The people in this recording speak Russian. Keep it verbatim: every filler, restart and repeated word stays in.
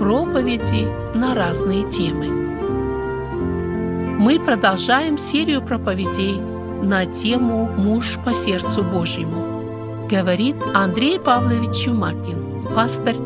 проповеди на разные темы. Мы продолжаем серию проповедей на тему «Муж по сердцу Божьему», говорит Андрей Павлович Чумакин, пастырь